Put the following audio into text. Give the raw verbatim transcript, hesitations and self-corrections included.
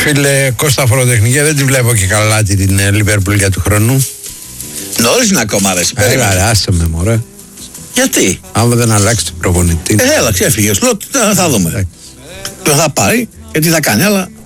Φίλε Κώστα Φοροτεχνική, δεν τη βλέπω και καλά την Λίβερπουλ για του χρόνου. Νωρίς είναι ακόμα, ρε. Έλα, ρε, άσε με, μωρέ. Γιατί? Άμα δεν αλλάξει τον προπονητή. Ε, έλαξε, έφυγε. Λέω, θα δούμε. Ποιο θα πάρει και τι θα κάνει, αλλά